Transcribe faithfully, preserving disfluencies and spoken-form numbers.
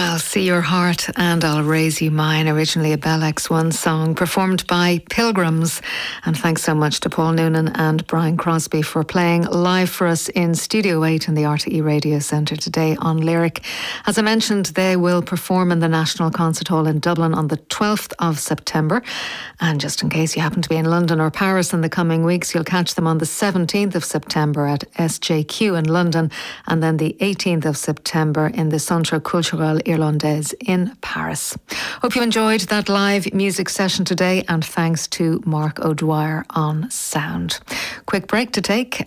I'll see your heart and I'll raise you mine, originally a Bell X one song performed by Pilgrims. And thanks so much to Paul Noonan and Brian Crosby for playing live for us in Studio eight in the R T E Radio Centre today on Lyric. As I mentioned, they will perform in the National Concert Hall in Dublin on the twelfth of September. And just in case you happen to be in London or Paris in the coming weeks, you'll catch them on the seventeenth of September at S J Q in London, and then the eighteenth of September in the Centre Culturel Irlandaise in Paris. Hope you enjoyed that live music session today, and thanks to Mark O'Dwyer on sound. Quick break to take,